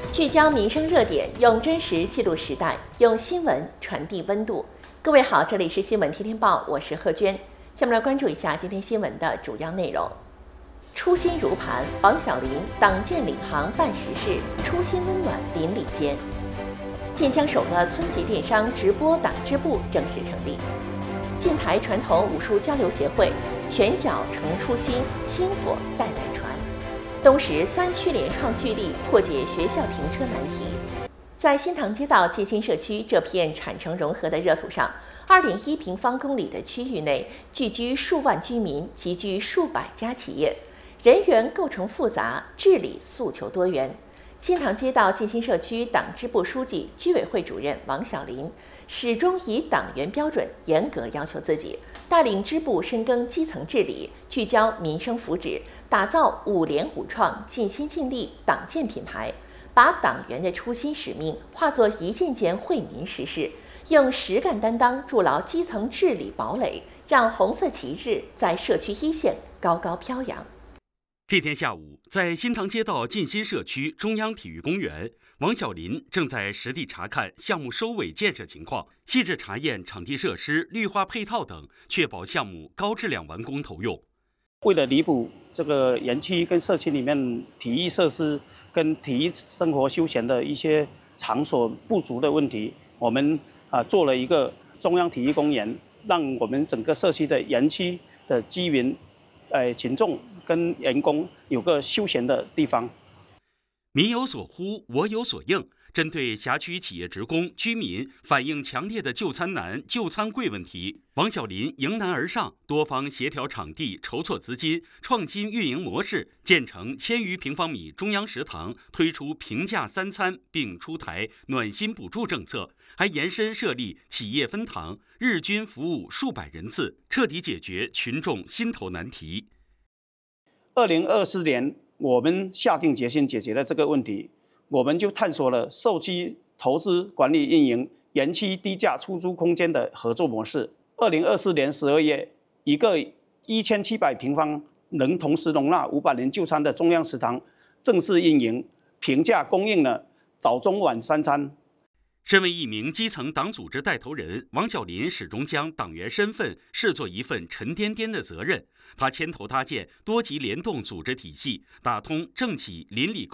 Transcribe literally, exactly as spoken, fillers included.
聚焦民生热点，用真实记录时代，用新闻传递温度。各位好，这里是新闻天天报，我是贺娟。下面来关注一下今天新闻的主要内容。初心如磐，王小林党建领航办实事，初心温暖邻里间。晋江首个村级电商直播党支部正式成立。晋台传统武术交流协会拳脚成初心，薪火代代传。东石三区联创聚力破解学校停车难题。在新塘街道晋新社区这片产城融合的热土上， 二点一平方公里的区域内聚居数万居民，集聚数百家企业，人员构成复杂，治理诉求多元。新塘街道晋新社区党支部书记、居委会主任王小林始终以党员标准严格要求自己，带领支部深耕基层治理，聚焦民生福祉，打造五联五创、尽心尽力党建品牌，把党员的初心使命化作一件件惠民实事，用实干担当筑牢基层治理堡垒，让红色旗帜在社区一线高高飘扬。 这天下午，在新塘街道晋新社区中央体育公园，王小林正在实地查看项目收尾建设情况，细致查验场地设施、绿化配套等，确保项目高质量完工投用。 为了弥补这个园区跟社区里面体育设施跟体育生活休闲的一些场所不足的问题，我们啊做了一个中央体育公园，让我们整个社区的园区的居民、呃群众跟员工有个休闲的地方。 民有所呼，我有所应。针对辖区企业职工、居民反映强烈的就餐难、就餐贵问题，王小林迎难而上，多方协调场地、筹措资金、创新运营模式，建成千余平方米中央食堂，推出平价三餐，并出台暖心补助政策，还延伸设立企业分堂，日均服务数百人次，彻底解决群众心头难题。 二零二四年，我们下定决心解决了这个问题。我们就探索了社区投资、管理、运营、园区低价出租空间的合作模式。二零二四年十二月，一个一千七百平方能同时容纳五百人就餐的中央食堂正式运营，平价供应了早中晚三餐。 身为一名基层党组织带头人，王小林始终将党员身份视作一份沉甸甸的责任。他牵头搭建多级联动组织体系，打通政企邻里